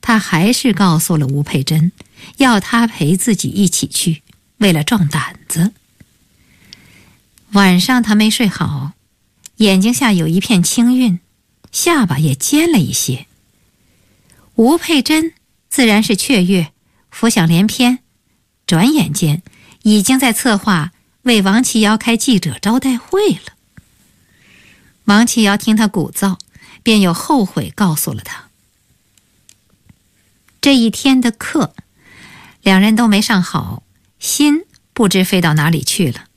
他还是告诉了吴佩珍，要他陪自己一起去，为了壮胆子。晚上他没睡好，眼睛下有一片青晕，下巴也尖了一些。吴佩珍自然是雀跃，浮想联翩，转眼间已经在策划为王琦尧开记者招待会了。王琦尧听他鼓噪，便有后悔告诉了他。这一天的课，两人都没上好，心不知飞到哪里去了。